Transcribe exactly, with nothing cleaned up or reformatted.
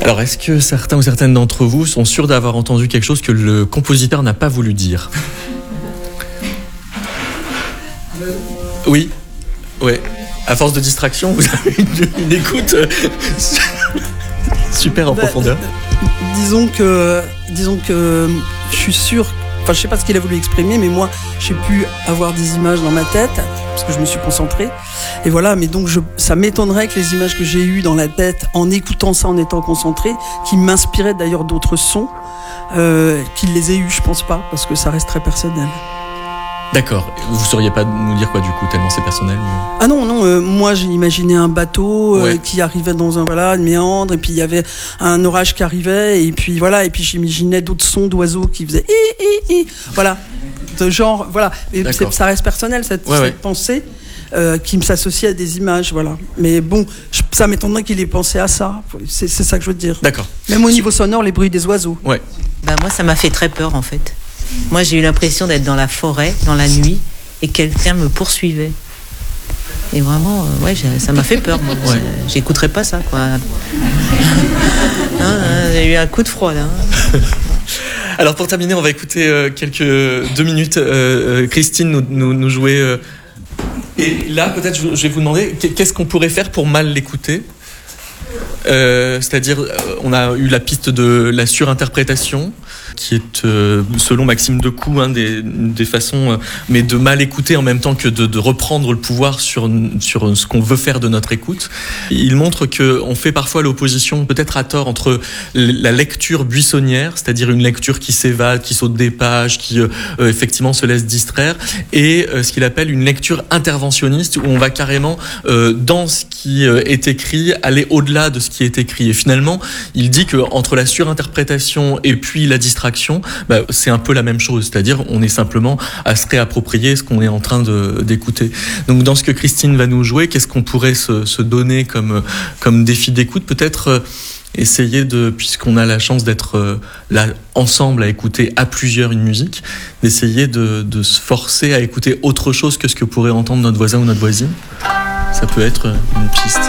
Alors, est-ce que certains ou certaines d'entre vous sont sûrs d'avoir entendu quelque chose que le compositeur n'a pas voulu dire ? Oui, ouais. À force de distraction, vous avez une, une écoute euh, super en bah, profondeur. Euh, disons que, disons que je suis sûr. Enfin, je sais pas ce qu'il a voulu exprimer, mais moi, j'ai pu avoir des images dans ma tête parce que je me suis concentré. Et voilà. Mais donc, je, ça m'étonnerait que les images que j'ai eues dans la tête, en écoutant ça, en étant concentré, qui m'inspiraient d'ailleurs d'autres sons, euh, qu'il les ait eues, je pense pas, parce que ça reste très personnel. D'accord. Vous sauriez pas nous dire quoi du coup, tellement c'est personnel ou... Ah non, non. Euh, moi, j'ai imaginé un bateau euh, ouais. qui arrivait dans un voilà, une méandre, et puis il y avait un orage qui arrivait, et puis voilà, et puis j'imaginais d'autres sons d'oiseaux qui faisaient hi hi hi. Voilà, de genre voilà. Et ça reste personnel cette, ouais, cette ouais. pensée euh, qui me s'associe à des images, voilà. Mais bon, je, ça m'étonnerait qu'il ait pensé à ça. C'est, c'est ça que je veux dire. D'accord. Même au niveau sonore, les bruits des oiseaux. Ouais. Bah moi, ça m'a fait très peur en fait. Moi, j'ai eu l'impression d'être dans la forêt, dans la nuit, et quelqu'un me poursuivait. Et vraiment, euh, ouais, ça m'a fait peur. Moi. Ouais. J'écouterais pas ça, quoi. Non, j'ai eu un coup de froid, là. Alors, pour terminer, on va écouter euh, quelques deux minutes. Euh, Christine nous, nous, nous jouer. Euh... Et là, peut-être, je vais vous demander, qu'est-ce qu'on pourrait faire pour mal l'écouter ? Euh, c'est-à-dire, on a eu la piste de la surinterprétation, qui est, euh, selon Maxime Decoux, hein, des, des façons, euh, mais de mal écouter en même temps que de, de reprendre le pouvoir sur, sur ce qu'on veut faire de notre écoute. Il montre qu'on fait parfois l'opposition, peut-être à tort, entre la lecture buissonnière, c'est-à-dire une lecture qui s'évade, qui saute des pages, qui euh, effectivement se laisse distraire, et euh, ce qu'il appelle une lecture interventionniste, où on va carrément, euh, dans ce qui euh, est écrit, aller au-delà de ce qui est écrit. Et finalement, il dit que entre la surinterprétation et puis la distraction, bah, c'est un peu la même chose. C'est-à-dire, on est simplement à se réapproprier ce qu'on est en train de, d'écouter. Donc, dans ce que Christine va nous jouer, qu'est-ce qu'on pourrait se, se donner comme, comme défi d'écoute ? Peut-être euh, essayer de, puisqu'on a la chance d'être euh, là ensemble à écouter à plusieurs une musique, d'essayer de, de se forcer à écouter autre chose que ce que pourrait entendre notre voisin ou notre voisine. Ça peut être une piste.